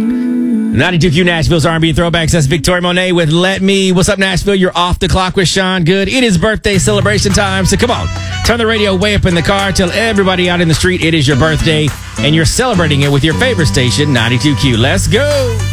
92Q Nashville's R&B and Throwbacks. That's Victoria Monet with Let Me. What's up, Nashville? You're off the clock with Sean Good. It is birthday celebration time, so come on. Turn the radio way up in the car. Tell everybody out in the street it is your birthday, and you're celebrating it with your favorite station, 92Q. Let's go.